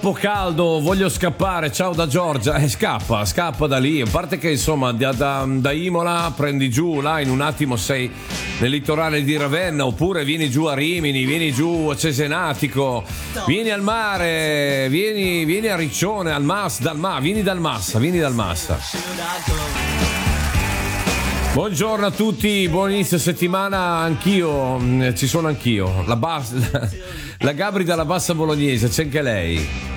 troppo caldo, voglio scappare, ciao da Giorgia, scappa da lì, a parte che insomma da Imola prendi giù, là in un attimo sei nel litorale di Ravenna, oppure vieni giù a Rimini, vieni giù a Cesenatico, vieni al mare, vieni a Riccione, vieni dal Massa. Buongiorno a tutti, buon inizio settimana, anch'io, ci sono anch'io, la Gabri dalla Bassa Bolognese, c'è anche lei.